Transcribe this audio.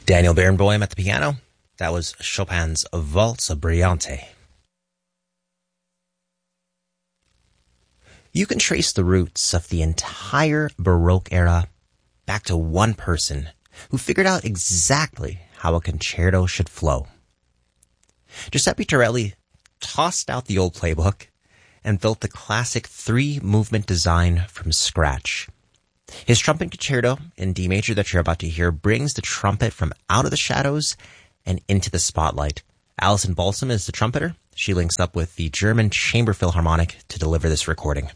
Daniel Barenboim at the piano. That was Chopin's Valse Brillante. You can trace the roots of the entire Baroque era back to one person who figured out exactly how a concerto should flow. Giuseppe Torelli tossed out the old playbook and built the classic three-movement design from scratch. His trumpet concerto in D major that you're about to hear brings the trumpet from out of the shadows and into the spotlight. Alison Balsam is the trumpeter. She links up with the German Chamber Philharmonic to deliver this recording.